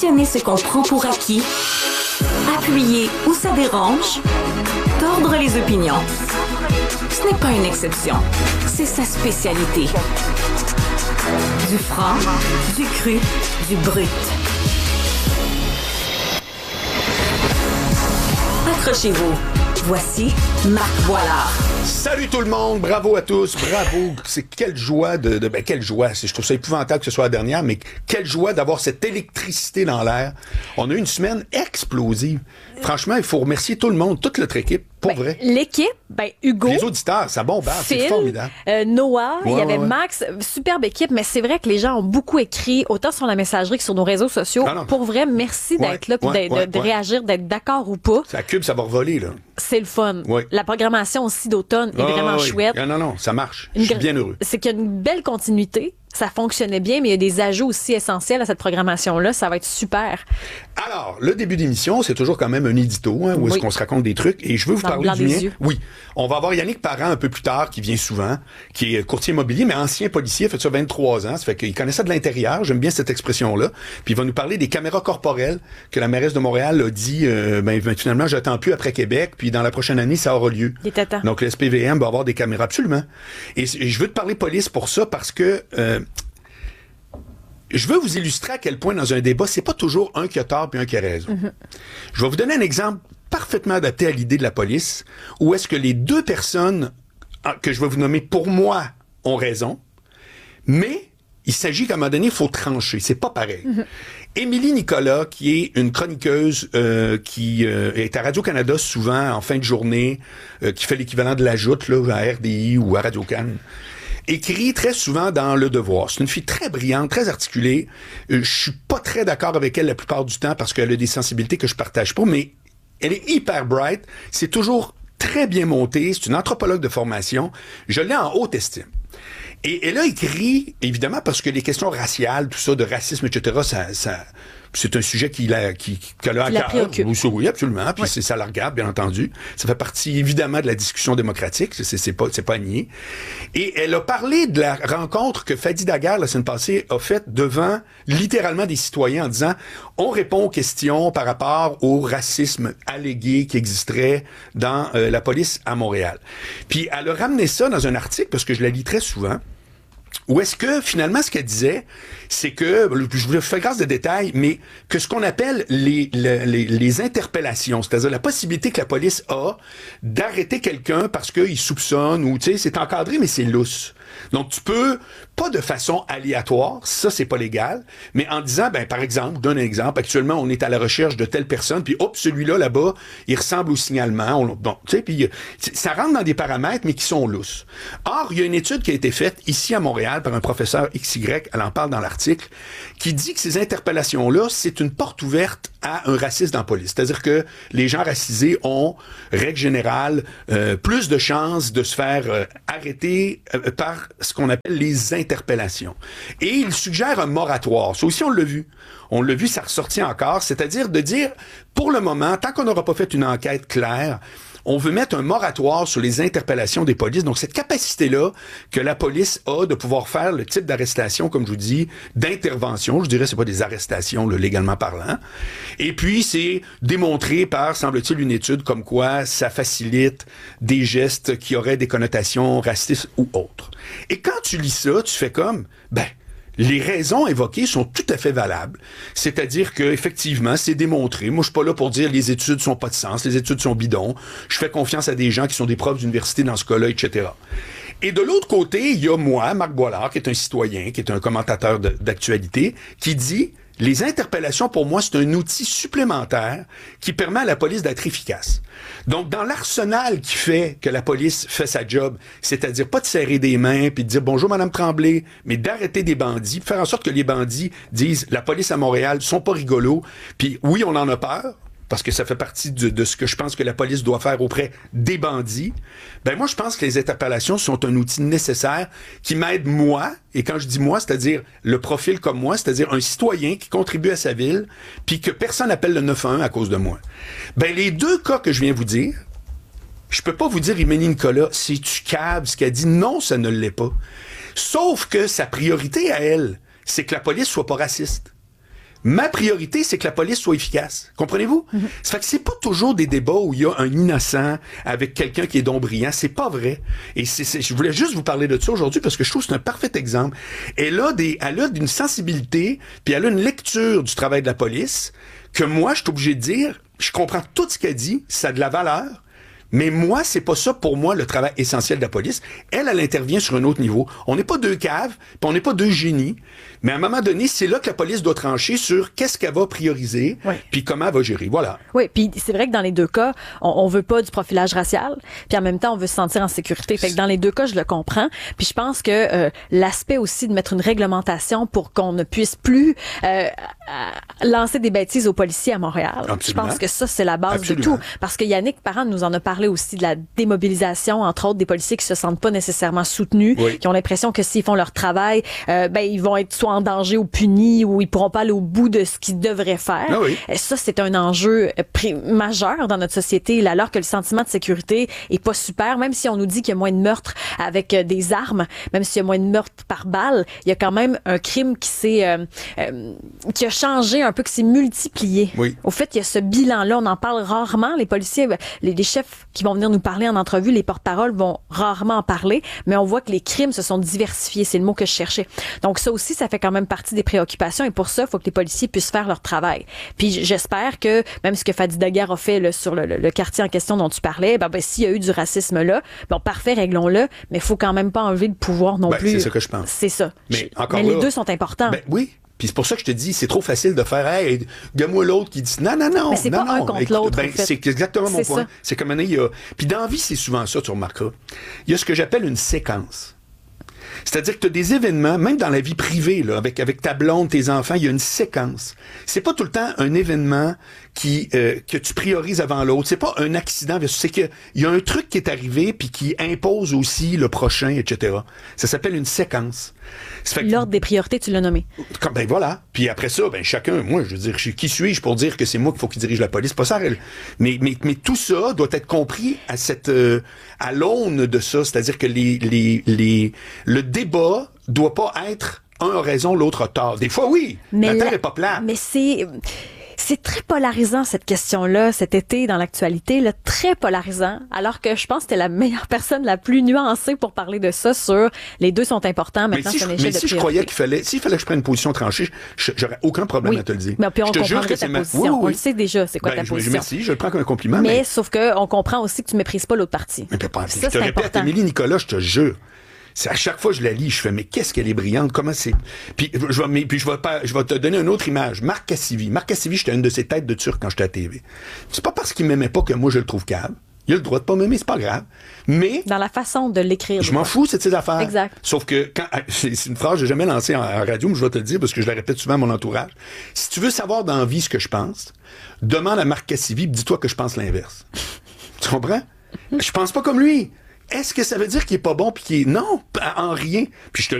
questionner ce qu'on prend pour acquis, appuyer où ça dérange, tordre les opinions. Ce n'est pas une exception, c'est sa spécialité. Du franc, du cru, du brut. Accrochez-vous. Voici Marc Boilard. Salut tout le monde, bravo à tous, bravo. C'est quelle joie quelle joie. Je trouve ça épouvantable que ce soit la dernière, mais quelle joie d'avoir cette électricité dans l'air. On a eu une semaine explosive. Franchement, il faut remercier tout le monde, toute notre équipe, pour vrai. L'équipe, Hugo. Les auditeurs, ça bombarde, c'est formidable. Noah, il y avait ouais. Max, superbe équipe, mais c'est vrai que les gens ont beaucoup écrit, autant sur la messagerie que sur nos réseaux sociaux. Non. Pour vrai, merci d'être là, puis de réagir, d'être d'accord ou pas. Ça cube, ça va revoler, là. C'est le fun. Ouais. La programmation aussi d'automne est vraiment chouette. Non, ça marche. Je suis bien heureux. C'est qu'il y a une belle continuité. Ça fonctionnait bien, mais il y a des ajouts aussi essentiels à cette programmation-là. Ça va être super. Alors, le début d'émission, c'est toujours quand même un édito, où est-ce qu'on se raconte des trucs. Et je veux vous parler du mien. Oui. On va avoir Yannick Parent un peu plus tard, qui vient souvent, qui est courtier immobilier, mais ancien policier, fait ça 23 ans. Ça fait qu'il connaît ça de l'intérieur. J'aime bien cette expression-là. Puis il va nous parler des caméras corporelles que la mairesse de Montréal a dit, finalement, j'attends plus après Québec. Puis dans la prochaine année, ça aura lieu. Donc, le SPVM va avoir des caméras, absolument. Et je veux te parler police pour ça parce que, je veux vous illustrer à quel point dans un débat, c'est pas toujours un qui a tort puis un qui a raison. Mm-hmm. Je vais vous donner un exemple parfaitement adapté à l'idée de la police, où est-ce que les deux personnes que je vais vous nommer pour moi ont raison, mais il s'agit qu'à un moment donné, il faut trancher. C'est pas pareil. Mm-hmm. Émilie Nicolas, qui est une chroniqueuse qui est à Radio-Canada souvent en fin de journée, qui fait l'équivalent de la joute là, à RDI ou à Radio-Can, écrit très souvent dans Le Devoir. C'est une fille très brillante, très articulée. Je suis pas très d'accord avec elle la plupart du temps parce qu'elle a des sensibilités que je partage pas, mais elle est hyper bright. C'est toujours très bien monté. C'est une anthropologue de formation. Je l'ai en haute estime. Et elle a écrit, évidemment, parce que les questions raciales, tout ça, de racisme, etc., c'est un sujet qu'elle a à cœur. Oui, absolument. Puis ça la regarde, bien entendu. Ça fait partie, évidemment, de la discussion démocratique. C'est pas à nier. Et elle a parlé de la rencontre que Fadi Daguerre, la semaine passée, a faite devant, littéralement, des citoyens en disant, on répond aux questions par rapport au racisme allégué qui existerait dans la police à Montréal. Puis elle a ramené ça dans un article, parce que je la lis très souvent, où est-ce que, finalement, ce qu'elle disait, c'est que, je vous fais grâce de détails, mais que ce qu'on appelle les interpellations, c'est-à-dire la possibilité que la police a d'arrêter quelqu'un parce qu'il soupçonne ou, tu sais, c'est encadré, mais c'est lousse. Donc, tu peux, pas de façon aléatoire, ça, c'est pas légal, mais en disant, par exemple, je donne un exemple, actuellement, on est à la recherche de telle personne, puis hop, celui-là, là-bas, il ressemble au signalement, tu sais, puis ça rentre dans des paramètres, mais qui sont lousses. Or, il y a une étude qui a été faite ici à Montréal par un professeur XY, elle en parle dans l'article, qui dit que ces interpellations-là, c'est une porte ouverte à un racisme dans la police. C'est-à-dire que les gens racisés ont, règle générale, plus de chances de se faire arrêter par ce qu'on appelle les interpellations. Et il suggère un moratoire. Ça aussi, on l'a vu. On l'a vu, ça ressortit encore. C'est-à-dire de dire, pour le moment, tant qu'on n'aura pas fait une enquête claire, on veut mettre un moratoire sur les interpellations des polices. Donc, cette capacité-là que la police a de pouvoir faire le type d'arrestation, comme je vous dis, d'intervention, je dirais, c'est pas des arrestations, là, légalement parlant. Et puis, c'est démontré par, semble-t-il, une étude comme quoi ça facilite des gestes qui auraient des connotations racistes ou autres. Et quand tu lis ça, tu fais comme, les raisons évoquées sont tout à fait valables. C'est-à-dire que effectivement, c'est démontré. Moi, je suis pas là pour dire les études sont pas de sens, les études sont bidons. Je fais confiance à des gens qui sont des profs d'université dans ce cas-là, etc. Et de l'autre côté, il y a moi, Marc Boilard, qui est un citoyen, qui est un commentateur d'actualité, qui dit les interpellations, pour moi, c'est un outil supplémentaire qui permet à la police d'être efficace. Donc, dans l'arsenal qui fait que la police fait sa job, c'est-à-dire pas de serrer des mains puis de dire bonjour Madame Tremblay, mais d'arrêter des bandits, faire en sorte que les bandits disent la police à Montréal sont pas rigolos, puis oui, on en a peur, parce que ça fait partie de ce que je pense que la police doit faire auprès des bandits, moi, je pense que les interpellations sont un outil nécessaire qui m'aide moi, et quand je dis moi, c'est-à-dire le profil comme moi, c'est-à-dire un citoyen qui contribue à sa ville, puis que personne n'appelle le 911 à cause de moi. Les deux cas que je viens vous dire, je peux pas vous dire, Émilie Nicolas, c'est-tu cave ce qu'elle dit? Non, ça ne l'est pas. Sauf que sa priorité à elle, c'est que la police soit pas raciste. Ma priorité, c'est que la police soit efficace. Comprenez-vous? Ça fait que c'est pas toujours des débats où il y a un innocent avec quelqu'un qui est donc brillant. C'est pas vrai. Et je voulais juste vous parler de ça aujourd'hui parce que je trouve que c'est un parfait exemple. Elle a d'une sensibilité, puis elle a une lecture du travail de la police que moi, je suis obligé de dire, je comprends tout ce qu'elle dit, ça a de la valeur. Mais moi, c'est pas ça pour moi le travail essentiel de la police. Elle intervient sur un autre niveau. On n'est pas deux caves, puis on n'est pas deux génies. Mais à un moment donné, c'est là que la police doit trancher sur qu'est-ce qu'elle va prioriser, puis comment elle va gérer. Voilà. Oui, puis c'est vrai que dans les deux cas, on veut pas du profilage racial, puis en même temps, on veut se sentir en sécurité. Fait que dans les deux cas, je le comprends. Puis je pense que l'aspect aussi de mettre une réglementation pour qu'on ne puisse plus lancer des bêtises aux policiers à Montréal. Absolument. Je pense que ça, c'est la base Absolument. de tout. Parce que Yannick Parent nous en a parlé aussi de la démobilisation, entre autres, des policiers qui se sentent pas nécessairement soutenus, qui ont l'impression que s'ils font leur travail, ils vont être soit en danger ou punis, ou ils pourront pas aller au bout de ce qu'ils devraient faire. Ah oui. Ça, c'est un enjeu majeur dans notre société, alors que le sentiment de sécurité est pas super, même si on nous dit qu'il y a moins de meurtres avec des armes, même s'il y a moins de meurtres par balle, il y a quand même un crime qui a changé un peu, qui s'est multiplié. Oui. Au fait, il y a ce bilan-là, on en parle rarement. Les policiers, les chefs qui vont venir nous parler en entrevue, les porte-paroles vont rarement en parler, mais on voit que les crimes se sont diversifiés. C'est le mot que je cherchais. Donc ça aussi, ça fait quand même partie des préoccupations, et pour ça, il faut que les policiers puissent faire leur travail. Puis j'espère que, même ce que Fadi Daguerre a fait là, sur le quartier en question dont tu parlais, s'il y a eu du racisme là, parfait, réglons-le, mais il faut quand même pas enlever le pouvoir non plus. C'est ça que je pense. C'est ça. Mais les deux sont importants. Oui. Puis c'est pour ça que je te dis, c'est trop facile de faire, hey, donne-moi l'autre qui dit non. Mais c'est pas un contre l'autre. En fait. C'est exactement mon point. Ça. C'est comme il y a. Puis dans la vie, c'est souvent ça, tu remarqueras. Il y a ce que j'appelle une séquence. C'est-à-dire que tu as des événements, même dans la vie privée, là, avec ta blonde, tes enfants, il y a une séquence. C'est pas tout le temps un événement que tu priorises avant l'autre. C'est pas un accident. C'est qu'il y a un truc qui est arrivé puis qui impose aussi le prochain, etc. Ça s'appelle une séquence. L'ordre des priorités, tu l'as nommé. Ben voilà. Puis après ça, chacun, moi, je veux dire, qui suis-je pour dire que c'est moi qu'il faut qu'il dirige la police? Pas ça. Mais tout ça doit être compris à l'aune de ça. C'est-à-dire que le débat doit pas être un a raison, l'autre a tort. Des fois, oui. La Terre est pas plate. Mais c'est très polarisant, cette question-là, cet été, dans l'actualité, là, très polarisant, alors que je pense que t'es la meilleure personne, la plus nuancée pour parler de ça sur les deux sont importants, maintenant c'est une échelle de priorité. Je croyais s'il fallait que je prenne une position tranchée, j'aurais aucun problème à te le dire. Mais puis on comprend ta position. Oui. On le sait déjà, c'est quoi ta position. Merci, je le prends comme un compliment. Mais sauf qu'on comprend aussi que tu méprises pas l'autre partie. Mais ça, je te répète, Émilie Nicolas, je te jure. C'est à chaque fois que je la lis, je fais, mais qu'est-ce qu'elle est brillante, comment c'est... Puis je vais te donner une autre image. Marc Cassivi, j'étais une de ses têtes de turc quand j'étais à la TV. C'est pas parce qu'il m'aimait pas que moi je le trouve câble. Il a le droit de pas m'aimer, c'est pas grave. Mais... Dans la façon de l'écrire. Je m'en fous, c'est de ses affaires. Exact. Sauf que, c'est une phrase que j'ai jamais lancée en radio, mais je vais te le dire parce que je la répète souvent à mon entourage. Si tu veux savoir dans la vie ce que je pense, demande à Marc Cassivi, dis-toi que je pense l'inverse. Tu comprends? Je pense pas comme lui. Est-ce que ça veut dire qu'il est pas bon puis qu'il est... Non, en rien. Puis je te